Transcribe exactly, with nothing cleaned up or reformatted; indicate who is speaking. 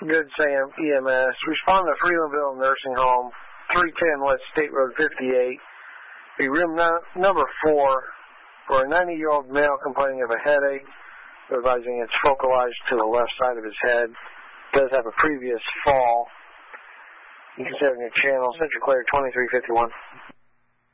Speaker 1: Good Sam, E M S. Respond to Freelandville Nursing Home, three ten West State Road fifty-eight. Be room no, number four for a ninety-year-old male complaining of a headache, advising it's focalized to the left side of his head. Does have a previous fall. You can set in your channel, Central Clear twenty-three fifty-one.